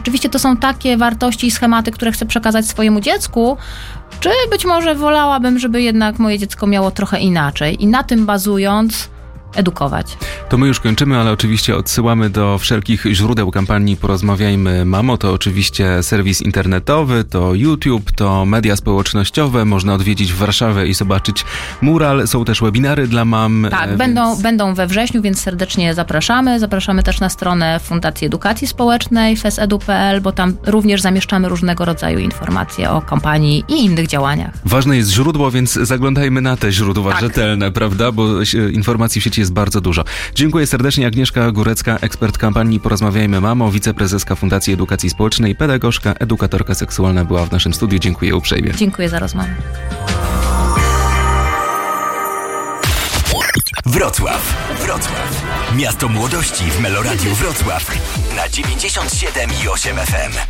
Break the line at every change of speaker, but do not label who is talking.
Oczywiście to są takie wartości i schematy, które chcę przekazać swojemu dziecku, czy być może wolałabym, żeby jednak moje dziecko miało trochę inaczej i na tym bazując edukować.
To my już kończymy, ale oczywiście odsyłamy do wszelkich źródeł kampanii Porozmawiajmy Mamo. To oczywiście serwis internetowy, to YouTube, to media społecznościowe. Można odwiedzić Warszawę i zobaczyć mural. Są też webinary dla mam.
Tak, będą we wrześniu, więc serdecznie zapraszamy. Zapraszamy też na stronę Fundacji Edukacji Społecznej fesedu.pl, bo tam również zamieszczamy różnego rodzaju informacje o kampanii i innych działaniach.
Ważne jest źródło, więc zaglądajmy na te źródła rzetelne, prawda? Bo informacji w sieci jest bardzo dużo. Dziękuję serdecznie. Agnieszka Górecka, ekspert kampanii Porozmawiajmy Mamo, wiceprezeska Fundacji Edukacji Społecznej, pedagogzka, edukatorka seksualna była w naszym studiu. Dziękuję uprzejmie.
Dziękuję za rozmowę.
Wrocław. Miasto młodości w Meloradiu Wrocław na 97,8 FM.